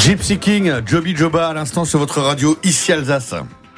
Gypsy King, Joby Joba à l'instant sur votre radio ici Alsace.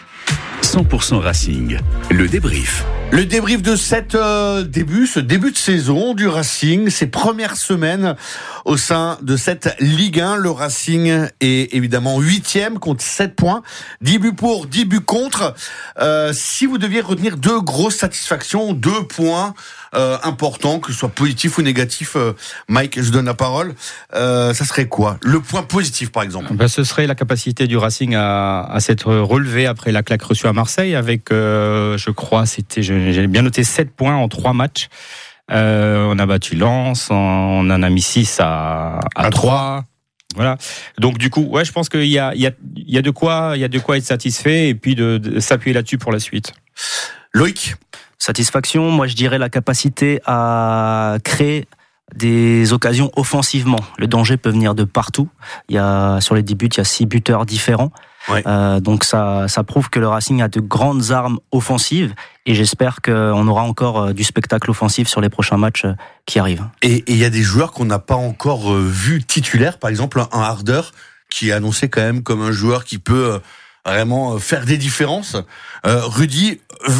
100% Racing, le débrief. Le débrief de ce début de saison du Racing, ses premières semaines au sein de cette Ligue 1. Le Racing est évidemment 8e, compte 7 points, 10 buts pour, 10 buts contre. Si vous deviez retenir 2 grosses satisfactions, 2 points importants, que ce soit positif ou négatif, Mike, je donne la parole, ça serait quoi ? Le point positif par exemple ? Ce serait la capacité du Racing à s'être relevé après la claque reçue à Marseille avec, je crois, j'ai bien noté 7 points en 3 matchs. On a battu Lens, on en a mis 6 à 3. Voilà. Donc du coup, je pense qu'il y a de quoi être satisfait et puis de s'appuyer là-dessus pour la suite. Loïc ? Satisfaction, moi je dirais la capacité à créer des occasions offensivement. Le danger peut venir de partout. Sur les 10 buts, il y a 6 buteurs différents. Ouais. Donc ça prouve que le Racing a de grandes armes offensives et j'espère qu'on aura encore du spectacle offensif sur les prochains matchs qui arrivent. Et il y a des joueurs qu'on n'a pas encore vus titulaires, par exemple un Harder qui est annoncé quand même comme un joueur qui peut vraiment faire des différences. Rudy,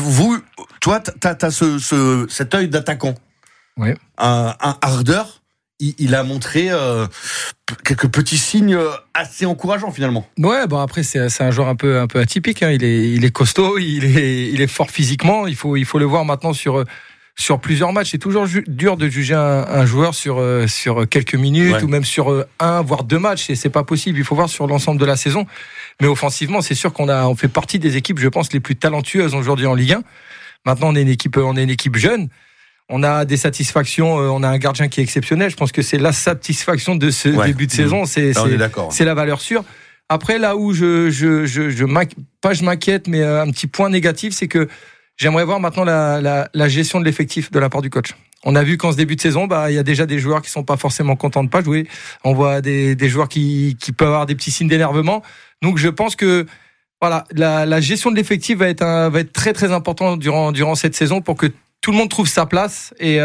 toi t'as cet œil d'attaquant. Ouais. Un Harder, il a montré quelques petits signes assez encourageants finalement. Ouais, après c'est un joueur un peu atypique. Hein. Il est costaud, il est fort physiquement. Il faut le voir maintenant sur plusieurs matchs. C'est toujours dur de juger un joueur sur quelques minutes ou même sur 1 voire 2 matchs. Et c'est pas possible. Il faut voir sur l'ensemble de la saison. Mais offensivement, c'est sûr on fait partie des équipes, je pense, les plus talentueuses aujourd'hui en Ligue 1. Maintenant, on est une équipe jeune. On a des satisfactions, on a un gardien qui est exceptionnel. Je pense que c'est la satisfaction de ce début de saison. C'est la valeur sûre. Après, là où je m'inquiète, mais un petit point négatif, c'est que j'aimerais voir maintenant la gestion de l'effectif de la part du coach. On a vu qu'en ce début de saison, il y a déjà des joueurs qui sont pas forcément contents de pas jouer. On voit des joueurs qui peuvent avoir des petits signes d'énervement. Donc, je pense que voilà, la gestion de l'effectif va être très très important durant cette saison pour que tout le monde trouve sa place et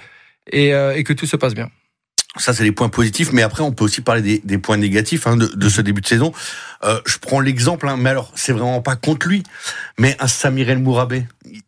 que tout se passe bien. Ça, c'est les points positifs, mais après, on peut aussi parler des points négatifs de ce début de saison. Je prends l'exemple, mais alors, c'est vraiment pas contre lui, mais un Samir El Mourabé.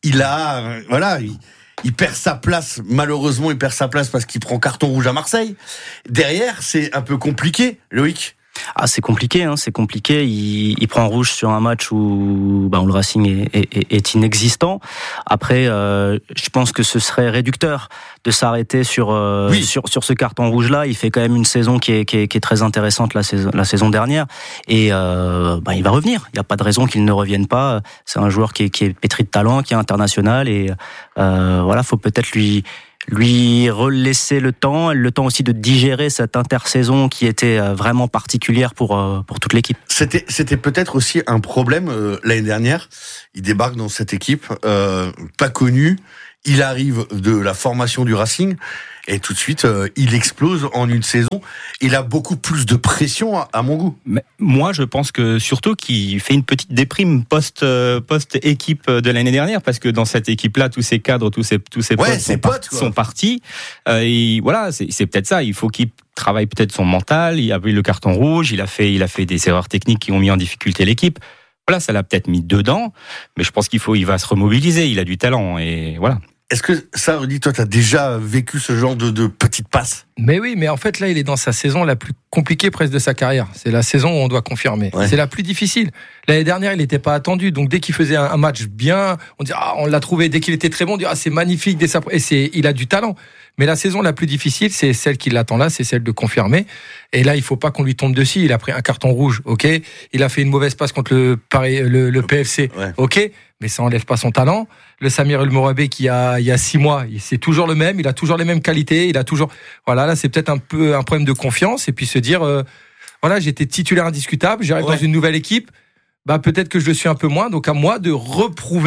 Il perd sa place, malheureusement, il perd sa place parce qu'il prend carton rouge à Marseille. Derrière, c'est un peu compliqué, Loïc. C'est compliqué, c'est compliqué. Il prend rouge sur un match où le Racing est inexistant. Après, je pense que ce serait réducteur de s'arrêter sur ce carton rouge-là. Il fait quand même une saison qui est très intéressante la saison dernière. Et il va revenir. Il n'y a pas de raison qu'il ne revienne pas. C'est un joueur qui est pétri de talent, qui est international. Et faut peut-être lui relaisser le temps aussi de digérer cette intersaison qui était vraiment particulière pour toute l'équipe. C'était peut-être aussi un problème l'année dernière. Il débarque dans cette équipe pas connue. Il arrive de la formation du Racing et tout de suite il explose en une saison. Il a beaucoup plus de pression à mon goût. Mais moi, je pense que surtout qu'il fait une petite déprime post-équipe de l'année dernière, parce que dans cette équipe-là, tous ses cadres, tous ses potes sont partis. Et voilà, c'est peut-être ça. Il faut qu'il travaille peut-être son mental. Il a eu le carton rouge. Il a fait des erreurs techniques qui ont mis en difficulté l'équipe. Voilà, ça l'a peut-être mis dedans, mais je pense il va se remobiliser. Il a du talent et voilà. Est-ce que ça, Rudy, toi, t'as déjà vécu ce genre de petites passes ? Mais oui, mais en fait, là, il est dans sa saison la plus compliquée presque de sa carrière. C'est la saison où on doit confirmer. Ouais. C'est la plus difficile. L'année dernière, il n'était pas attendu. Donc, dès qu'il faisait un match bien, on dit, on l'a trouvé. Dès qu'il était très bon, on dit, c'est magnifique. Il a du talent. Mais la saison la plus difficile, c'est celle qui l'attend là, c'est celle de confirmer. Et là, il faut pas qu'on lui tombe dessus. Il a pris un carton rouge, ok. Il a fait une mauvaise passe contre le PFC, ok. Mais ça enlève pas son talent. Le Samir El Mourabé il y a 6 mois, c'est toujours le même. Il a toujours les mêmes qualités. Là, c'est peut-être un peu un problème de confiance et puis se dire, j'étais titulaire indiscutable. J'arrive dans une nouvelle équipe. Peut-être que je le suis un peu moins. Donc à moi de reprouver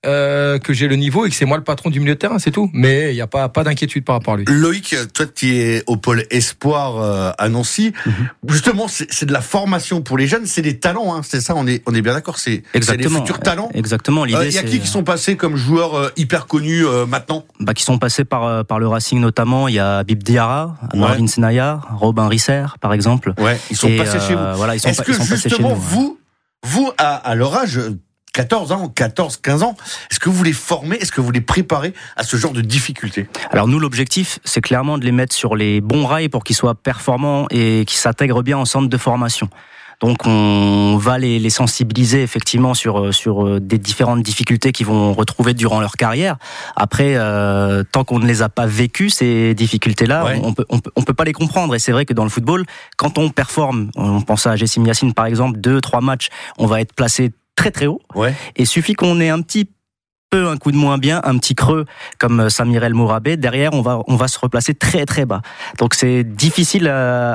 que j'ai le niveau et que c'est moi le patron du milieu de terrain, c'est tout. Mais il n'y a pas d'inquiétude par rapport à lui. Loïc, toi tu es au pôle espoir à Nancy. Justement, c'est de la formation pour les jeunes, c'est des talents, hein, c'est ça, on est bien d'accord, c'est des futurs talents. Exactement. L'idée, y a qui sont passés comme joueurs hyper connus maintenant? Qui sont passés par le Racing notamment. Il y a Bib Diarra, Marvin Senaya, Robin Risser par exemple. Ouais, ils sont passés chez vous. Voilà, Est-ce que justement vous à leur âge, 14 ans, 15 ans, est-ce que vous les formez, est-ce que vous les préparez à ce genre de difficultés? Alors nous, l'objectif, c'est clairement de les mettre sur les bons rails pour qu'ils soient performants et qu'ils s'intègrent bien en centre de formation. Donc on va les sensibiliser effectivement sur des différentes difficultés qu'ils vont retrouver durant leur carrière. Après, tant qu'on ne les a pas vécues, ces difficultés-là, on peut pas les comprendre. Et c'est vrai que dans le football, quand on performe, on pense à Jessim Yacine par exemple, 2-3 matchs, on va être placé très très haut. Ouais. Et suffit qu'on ait un petit peu un coup de moins bien, un petit creux comme Samir El Mourabé, derrière on va se replacer très très bas. Donc c'est difficile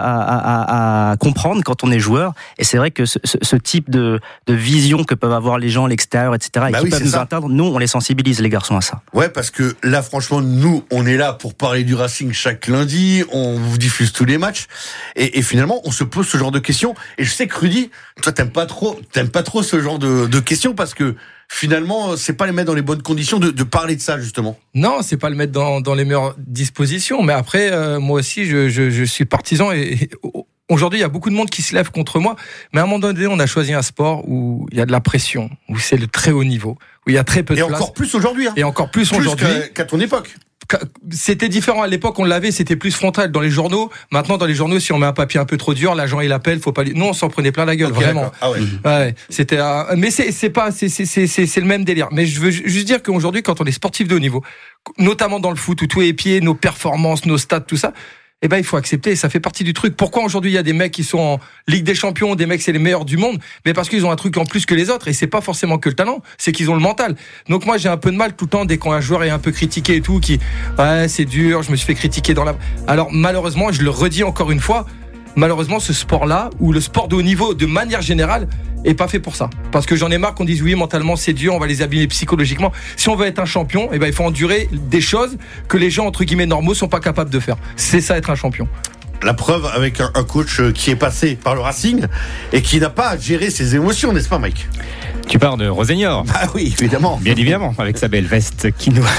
à comprendre quand on est joueur, et c'est vrai que ce type de vision que peuvent avoir les gens à l'extérieur, etc., et qui peuvent nous atteindre, nous on les sensibilise les garçons à ça. Ouais, parce que là franchement nous on est là pour parler du Racing chaque lundi, on vous diffuse tous les matchs, et finalement on se pose ce genre de questions, et je sais que Rudy, toi t'aimes pas trop ce genre de questions, parce que finalement, c'est pas les mettre dans les bonnes conditions de parler de ça, justement. Non, c'est pas le mettre dans les meilleures dispositions. Mais après, moi aussi, je suis partisan. Et aujourd'hui, il y a beaucoup de monde qui se lève contre moi. Mais à un moment donné, on a choisi un sport où il y a de la pression, où c'est le très haut niveau, où il y a très peu de place. Et encore plus aujourd'hui. Et encore plus aujourd'hui. Qu'à ton époque. C'était différent à l'époque, on l'avait, c'était plus frontal dans les journaux. Maintenant, dans les journaux, si on met un papier un peu trop dur, l'agent il appelle, faut pas lui. Nous, on s'en prenait plein la gueule, vraiment. Ah ouais. Ouais, c'était. Mais c'est le même délire. Mais je veux juste dire qu'aujourd'hui, quand on est sportif de haut niveau, notamment dans le foot, où tout est pieds, nos performances, nos stats, tout ça. Il faut accepter, ça fait partie du truc. Pourquoi aujourd'hui il y a des mecs qui sont en Ligue des Champions, des mecs c'est les meilleurs du monde, mais parce qu'ils ont un truc en plus que les autres, et c'est pas forcément que le talent, c'est qu'ils ont le mental. Donc moi j'ai un peu de mal tout le temps dès qu'un joueur est un peu critiqué et tout, c'est dur, je me suis fait critiquer Alors malheureusement, je le redis encore une fois, malheureusement ce sport-là, ou le sport de haut niveau de manière générale, est pas fait pour ça. Parce que j'en ai marre qu'on dise oui, mentalement c'est dur, on va les abîmer psychologiquement. Si on veut être un champion, il faut endurer des choses que les gens entre guillemets normaux sont pas capables de faire. C'est ça être un champion. La preuve avec un coach qui est passé par le Racing et qui n'a pas géré ses émotions, n'est-ce pas Mike? Tu parles de Rosenior. Ah oui, évidemment. Bien évidemment, avec sa belle veste qui nous...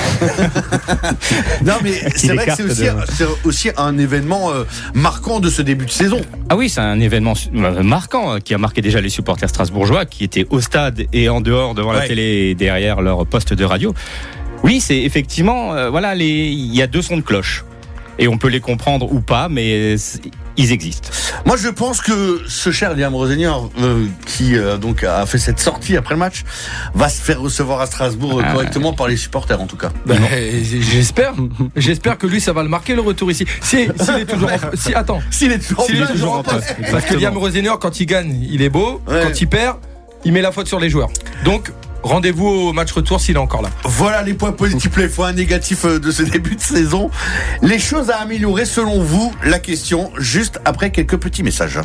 Non mais c'est vrai que c'est aussi un événement marquant de ce début de saison. Ah oui, c'est un événement marquant qui a marqué déjà les supporters strasbourgeois qui étaient au stade et en dehors devant la télé et derrière leur poste de radio. Oui, c'est effectivement, il y a deux sons de cloche. Et on peut les comprendre ou pas, mais ils existent. Moi, je pense que ce cher Liam Rosenior, qui donc a fait cette sortie après le match, va se faire recevoir à Strasbourg correctement par les supporters, en tout cas. J'espère que lui, ça va le marquer le retour ici. S'il est toujours en poste. Parce que Liam Rosenior, quand il gagne, il est beau. Ouais. Quand il perd, il met la faute sur les joueurs. Donc, rendez-vous au match retour s'il est encore là. Voilà les points positifs, les points négatifs de ce début de saison. Les choses à améliorer selon vous, la question juste après quelques petits messages.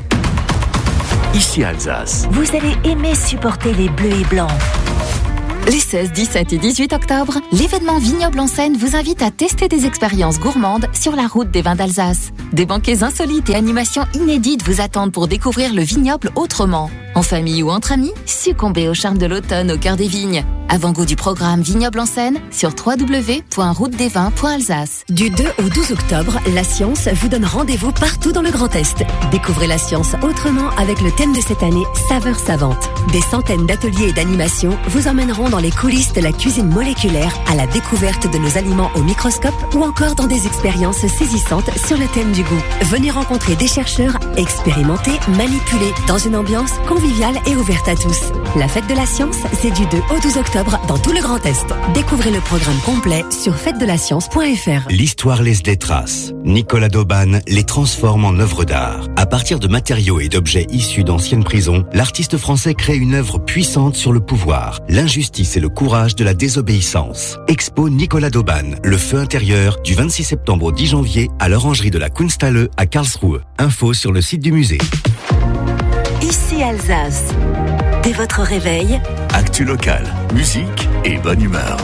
Ici Alsace. Vous allez aimer supporter les bleus et blancs. Les 16, 17 et 18 octobre, l'événement Vignoble en Seine vous invite à tester des expériences gourmandes sur la route des vins d'Alsace. Des banquets insolites et animations inédites vous attendent pour découvrir le vignoble autrement. En famille ou entre amis, succombez au charme de l'automne au cœur des vignes. Avant-goût du programme Vignoble en Seine sur www.routedesvins.alsace. Du 2 au 12 octobre, la science vous donne rendez-vous partout dans le Grand Est. Découvrez la science autrement avec le thème de cette année, Saveurs savantes. Des centaines d'ateliers et d'animations vous emmèneront dans les coulisses de la cuisine moléculaire, à la découverte de nos aliments au microscope ou encore dans des expériences saisissantes sur le thème du goût. Venez rencontrer des chercheurs, expérimenter, manipuler dans une ambiance conviviale et ouverte à tous. La fête de la science, c'est du 2 au 12 octobre dans tout le Grand Est. Découvrez le programme complet sur fêtedelascience.fr. L'histoire laisse des traces. Nicolas Dauban les transforme en œuvres d'art. À partir de matériaux et d'objets issus d'anciennes prisons, l'artiste français crée une œuvre puissante sur le pouvoir, l'injustice et le courage de la désobéissance. Expo Nicolas Dauban, le feu intérieur, du 26 septembre au 10 janvier à l'orangerie de la Kunsthalle à Karlsruhe. Info sur le site du musée. Ici Alsace. Dès votre réveil, Actu locale, musique et bonne humeur.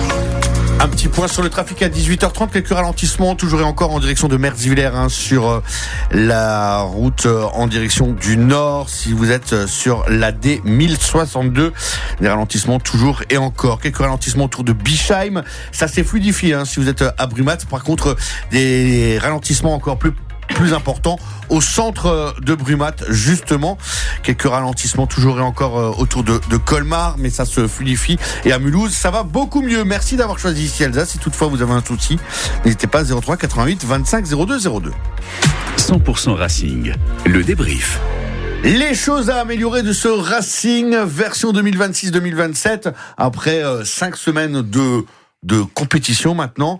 Un petit point sur le trafic à 18h30, quelques ralentissements toujours et encore en direction de Merzivillers sur la route en direction du nord. Si vous êtes sur la D1062, des ralentissements toujours et encore. Quelques ralentissements autour de Bischheim, ça s'est fluidifié si vous êtes à Brumat. Par contre, des ralentissements encore plus important au centre de Brumat, justement. Quelques ralentissements toujours et encore autour de Colmar, mais ça se fluidifie. Et à Mulhouse, ça va beaucoup mieux. Merci d'avoir choisi ici Alsace. Si toutefois vous avez un souci, n'hésitez pas, 03 88 25 02 02. 100% Racing, le débrief. Les choses à améliorer de ce Racing version 2026-2027 après 5 semaines de compétition maintenant.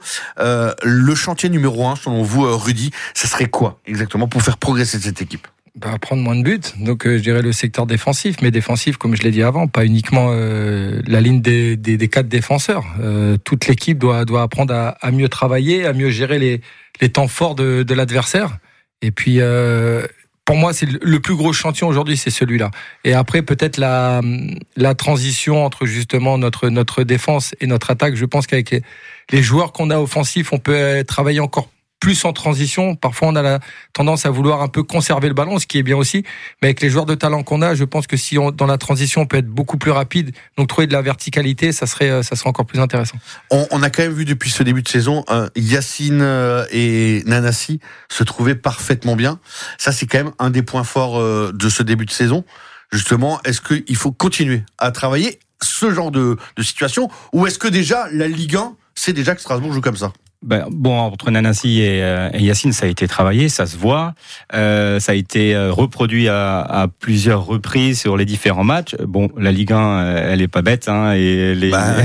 Le chantier numéro 1, selon vous, Rudy, ça serait quoi exactement pour faire progresser cette équipe ? Prendre moins de buts, donc je dirais le secteur défensif, mais défensif comme je l'ai dit avant, pas uniquement la ligne des 4 défenseurs. Toute l'équipe doit apprendre à mieux travailler, à mieux gérer les temps forts de l'adversaire. Et puis pour moi, c'est le plus gros chantier aujourd'hui, c'est celui-là. Et après, peut-être la transition entre justement notre défense et notre attaque. Je pense qu'avec les joueurs qu'on a offensifs, on peut travailler encore plus en transition. Parfois, on a la tendance à vouloir un peu conserver le ballon, ce qui est bien aussi. Mais avec les joueurs de talent qu'on a, je pense que si dans la transition, on peut être beaucoup plus rapide, donc trouver de la verticalité, ça serait encore plus intéressant. On a quand même vu depuis ce début de saison, Yacine et Nanassi se trouver parfaitement bien. Ça, c'est quand même un des points forts de ce début de saison. Justement, est-ce qu'il faut continuer à travailler ce genre de situation, ou est-ce que déjà la Ligue 1, c'est déjà que Strasbourg joue comme ça ? Entre Nanassi et Yacine, ça a été travaillé, ça se voit. Ça a été reproduit à plusieurs reprises sur les différents matchs. La Ligue 1, elle est pas bête, et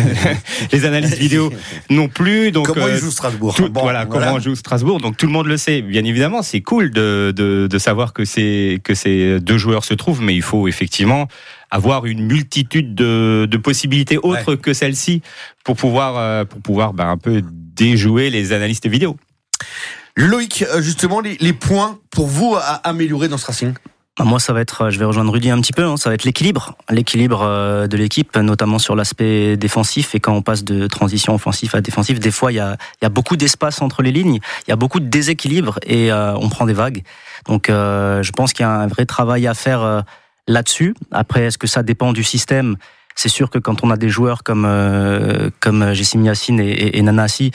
les analyses vidéo non plus. Donc comment ils jouent Strasbourg comment joue Strasbourg. Donc tout le monde le sait. Bien évidemment, c'est cool de savoir que ces 2 joueurs se trouvent, mais il faut effectivement avoir une multitude de possibilités autres que celle-ci pour pouvoir un peu déjouer les analystes vidéo. Loïc, justement, les points pour vous à améliorer dans ce Racing ? Moi, ça va être, je vais rejoindre Rudy un petit peu, ça va être l'équilibre de l'équipe, notamment sur l'aspect défensif. Et quand on passe de transition offensive à défensif, des fois, il y a beaucoup d'espace entre les lignes, il y a beaucoup de déséquilibre et on prend des vagues. Donc, je pense qu'il y a un vrai travail à faire là-dessus. Après, est-ce que ça dépend du système ? C'est sûr que quand on a des joueurs comme Jessim Yacine et Nanassi,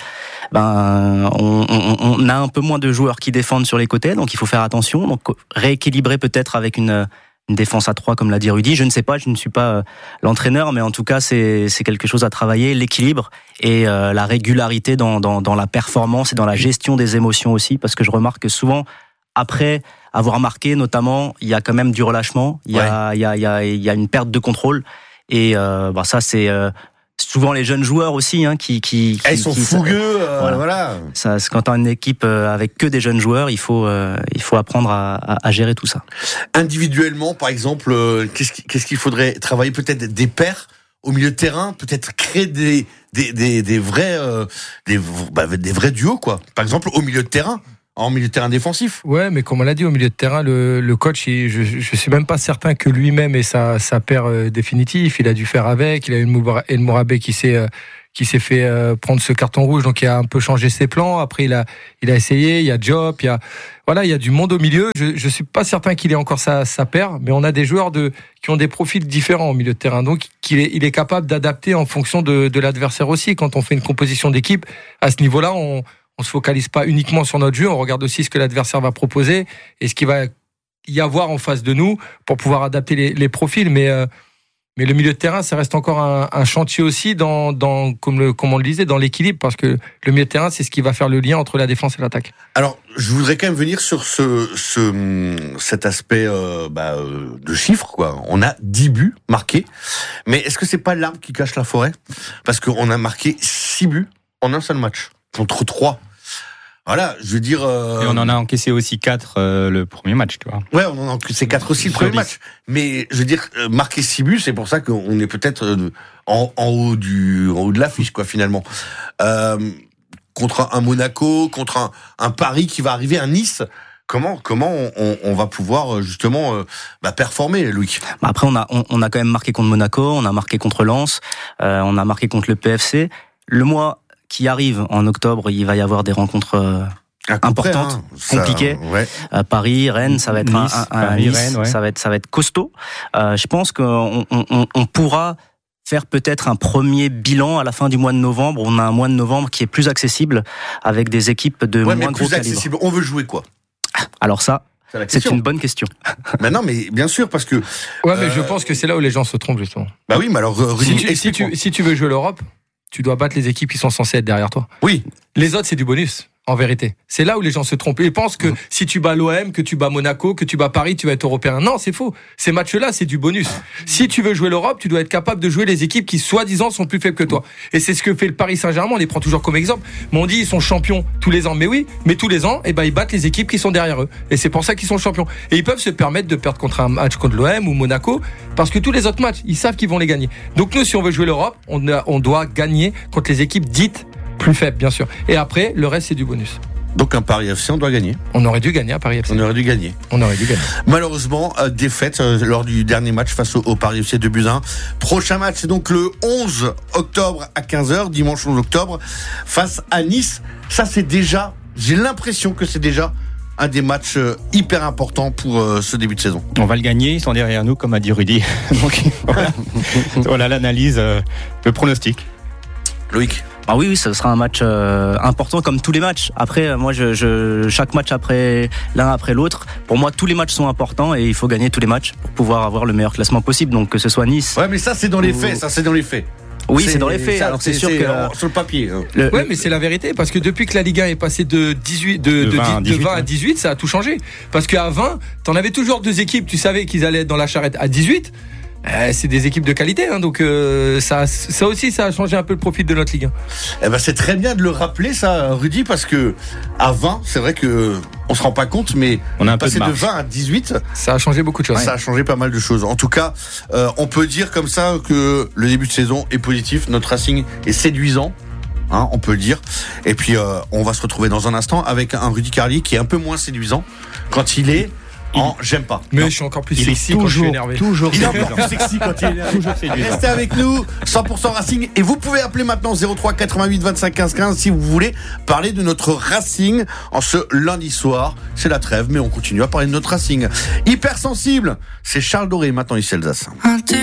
on a un peu moins de joueurs qui défendent sur les côtés, donc il faut faire attention. Donc rééquilibrer peut-être avec une défense à 3, comme l'a dit Rudy. Je ne sais pas, je ne suis pas l'entraîneur, mais en tout cas c'est quelque chose à travailler, l'équilibre et la régularité dans la performance et dans la gestion des émotions aussi, parce que je remarque que souvent après avoir marqué, notamment, il y a quand même du relâchement, il y a une perte de contrôle. Et ça c'est souvent les jeunes joueurs aussi qui ils sont fougueux, voilà. Ça, quand t'as une équipe avec que des jeunes joueurs, il faut apprendre à gérer tout ça. Individuellement, par exemple, qu'est-ce qu'il faudrait travailler ? Peut-être des pairs au milieu de terrain, peut-être créer des vrais duos, quoi. Par exemple, au milieu de terrain. En milieu de terrain défensif. Ouais, mais comme on l'a dit, au milieu de terrain, le coach, je suis même pas certain que lui-même ait sa paire définitive. Il a dû faire avec. Il a eu El Mourabé qui s'est fait prendre ce carton rouge, donc il a un peu changé ses plans. Après, il a essayé. Il y a Diop, il y a du monde au milieu. Je suis pas certain qu'il ait encore sa paire, mais on a des joueurs qui ont des profils différents au milieu de terrain. Donc, il est capable d'adapter en fonction de l'adversaire aussi. Quand on fait une composition d'équipe, à ce niveau-là, on se focalise pas uniquement sur notre jeu, on regarde aussi ce que l'adversaire va proposer et ce qu'il va y avoir en face de nous pour pouvoir adapter les profils. Mais le milieu de terrain, ça reste encore un chantier aussi comme on le disait, dans l'équilibre, parce que le milieu de terrain, c'est ce qui va faire le lien entre la défense et l'attaque. Alors, je voudrais quand même venir sur cet aspect de chiffres, quoi. On a 10 buts marqués, mais est-ce que c'est pas l'arbre qui cache la forêt ? Parce qu'on a marqué 6 buts en un seul match. Contre 3. Voilà, je veux dire... Et on en a encaissé aussi 4 le premier match, tu vois. Ouais, on en a encaissé 4 aussi le premier match. Mais je veux dire, marquer 6 buts, c'est pour ça qu'on est peut-être en haut de l'affiche, quoi, finalement. Contre un Monaco, contre un Paris qui va arriver, un Nice, Comment on va pouvoir justement performer, Louis? Après, on a quand même marqué contre Monaco, on a marqué contre Lens, on a marqué contre le PFC. Le mois qui arrive en octobre, il va y avoir des rencontres importantes, compliquées. Ouais. Paris, Rennes, ça va être Nice, Rennes, ouais. ça va être costaud. Je pense qu'on pourra faire peut-être un premier bilan à la fin du mois de novembre. On a un mois de novembre qui est plus accessible avec des équipes de moins gros calibre. Accessible. On veut jouer quoi? Alors ça, c'est une bonne question. Mais non, mais bien sûr, parce que... Ouais, mais je pense que c'est là où les gens se trompent, justement. Bah oui, mais alors... Si tu veux jouer l'Europe, tu dois battre les équipes qui sont censées être derrière toi. Oui. Les autres, c'est du bonus. En vérité, c'est là où les gens se trompent. Ils pensent que si tu bats l'OM, que tu bats Monaco, que tu bats Paris, tu vas être européen. Non, c'est faux. Ces matchs-là, c'est du bonus. Si tu veux jouer l'Europe, tu dois être capable de jouer les équipes qui, soi-disant, sont plus faibles que toi. Et c'est ce que fait le Paris Saint-Germain. On les prend toujours comme exemple. Mais on dit ils sont champions tous les ans. Mais oui, mais tous les ans, ils battent les équipes qui sont derrière eux. Et c'est pour ça qu'ils sont champions. Et ils peuvent se permettre de perdre contre un match contre l'OM ou Monaco, parce que tous les autres matchs, ils savent qu'ils vont les gagner. Donc nous, si on veut jouer l'Europe, on doit gagner contre les équipes dites plus faibles, bien sûr. Et après, le reste, c'est du bonus. Donc un Paris FC, on doit gagner. On aurait dû gagner à Paris FC. On aurait dû gagner. Malheureusement, défaite lors du dernier match face au Paris FC 2-1. Prochain match, c'est donc le 11 octobre à 15h, dimanche 11 octobre, face à Nice. Ça, j'ai l'impression que c'est déjà un des matchs hyper importants pour ce début de saison. On va le gagner, ils sont derrière nous, comme a dit Rudy. Donc voilà l'analyse, le pronostic. Loïc? Ah oui, ça sera un match important comme tous les matchs. Après, moi, chaque match l'un après l'autre, pour moi, tous les matchs sont importants et il faut gagner tous les matchs pour pouvoir avoir le meilleur classement possible. Donc que ce soit Nice. Ouais, mais ça c'est dans les faits. Oui, c'est dans les faits. Alors c'est sûr que sur le papier. Ouais, mais c'est la vérité parce que depuis que la Ligue 1 est passée de 20 à 18, ça a tout changé. Parce qu'à 20, t'en avais toujours deux équipes, tu savais qu'ils allaient être dans la charrette. À 18, c'est des équipes de qualité, hein, donc ça aussi, ça a changé un peu le profil de notre Ligue 1. C'est très bien de le rappeler, ça, Rudy, parce que à 20, c'est vrai que on se rend pas compte, mais on a passé de 20 à 18, ça a changé beaucoup de choses. Ça a changé pas mal de choses. En tout cas, on peut dire comme ça que le début de saison est positif. Notre Racing est séduisant. Hein, on peut le dire. Et puis, on va se retrouver dans un instant avec un Rudy Carlier qui est un peu moins séduisant quand il est. J'aime pas. Mais je suis encore plus sexy quand je suis énervé. Il est encore plus sexy quand il est énervé. Restez avec nous, 100% Racing. Et vous pouvez appeler maintenant 03 88 25 15 15 si vous voulez parler de notre Racing en ce lundi soir. C'est la trêve, mais on continue à parler de notre Racing. Hypersensible, c'est Charles Doré maintenant ici Alsace.